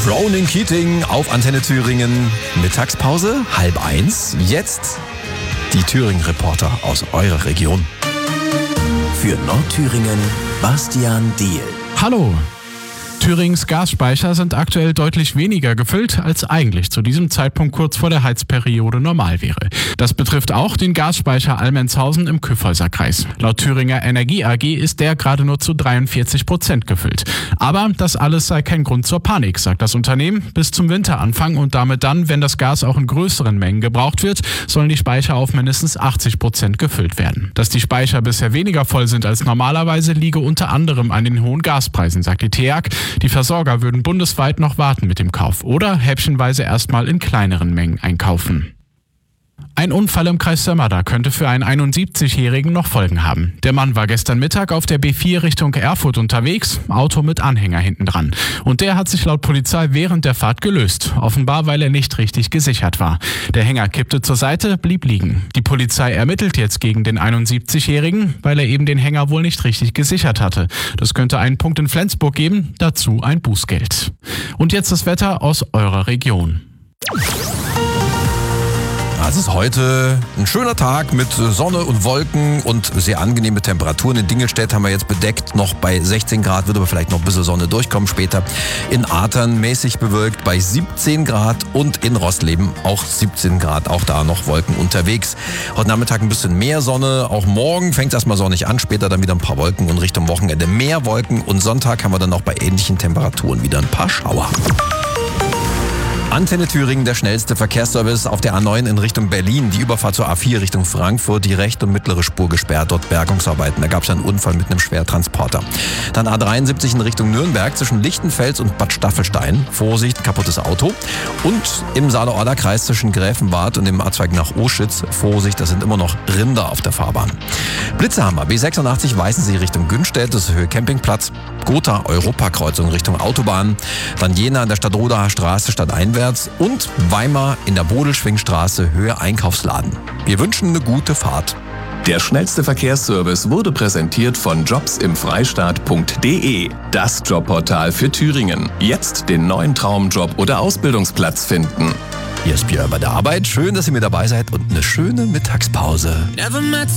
Ronan Keating auf Antenne Thüringen. Mittagspause, 12:30. Jetzt die Thüringen-Reporter aus eurer Region. Für Nordthüringen, Bastian Diehl. Hallo! Thürings Gasspeicher sind aktuell deutlich weniger gefüllt, als eigentlich zu diesem Zeitpunkt kurz vor der Heizperiode normal wäre. Das betrifft auch den Gasspeicher Almenshausen im Kyffhäuserkreis. Laut Thüringer Energie AG ist der gerade nur zu 43% gefüllt. Aber das alles sei kein Grund zur Panik, sagt das Unternehmen. Bis zum Winteranfang und damit dann, wenn das Gas auch in größeren Mengen gebraucht wird, sollen die Speicher auf mindestens 80% gefüllt werden. Dass die Speicher bisher weniger voll sind als normalerweise, liege unter anderem an den hohen Gaspreisen, sagt die TEAG. Die Versorger würden bundesweit noch warten mit dem Kauf oder häppchenweise erstmal in kleineren Mengen einkaufen. Ein Unfall im Kreis Sömmerda könnte für einen 71-Jährigen noch Folgen haben. Der Mann war gestern Mittag auf der B4 Richtung Erfurt unterwegs, Auto mit Anhänger hinten dran. Und der hat sich laut Polizei während der Fahrt gelöst, offenbar weil er nicht richtig gesichert war. Der Hänger kippte zur Seite, blieb liegen. Die Polizei ermittelt jetzt gegen den 71-Jährigen, weil er eben den Hänger wohl nicht richtig gesichert hatte. Das könnte einen Punkt in Flensburg geben, dazu ein Bußgeld. Und jetzt das Wetter aus eurer Region. Es ist heute ein schöner Tag mit Sonne und Wolken und sehr angenehme Temperaturen. In Dingelstedt haben wir jetzt bedeckt, noch bei 16 Grad, wird aber vielleicht noch ein bisschen Sonne durchkommen später. In Athern mäßig bewölkt bei 17 Grad und in Rossleben auch 17 Grad, auch da noch Wolken unterwegs. Heute Nachmittag ein bisschen mehr Sonne, auch morgen fängt es erstmal sonnig an, später dann wieder ein paar Wolken und Richtung Wochenende mehr Wolken und Sonntag haben wir dann auch bei ähnlichen Temperaturen wieder ein paar Schauer. Antenne Thüringen, der schnellste Verkehrsservice auf der A9 in Richtung Berlin. Die Überfahrt zur A4 Richtung Frankfurt, die rechte und mittlere Spur gesperrt, dort Bergungsarbeiten. Da gab es einen Unfall mit einem Schwertransporter. Dann A73 in Richtung Nürnberg zwischen Lichtenfels und Bad Staffelstein. Vorsicht, kaputtes Auto. Und im Saale-Orla-Kreis zwischen Gräfenwart und dem A2 nach Oschütz. Vorsicht, das sind immer noch Rinder auf der Fahrbahn. Blitzerhammer, B86 Weißensee Richtung Günstedt, das ist Höhe Campingplatz. Gotha Europakreuzung Richtung Autobahn. Dann Jena an der Stadtrodaer Straße stadteinwärts. Und Weimar in der Bodelschwingstraße Höhe Einkaufsladen. Wir wünschen eine gute Fahrt. Der schnellste Verkehrsservice wurde präsentiert von jobsimfreistaat.de. Das Jobportal für Thüringen. Jetzt den neuen Traumjob oder Ausbildungsplatz finden. Hier ist Björn bei der Arbeit. Schön, dass ihr mit dabei seid und eine schöne Mittagspause. Never met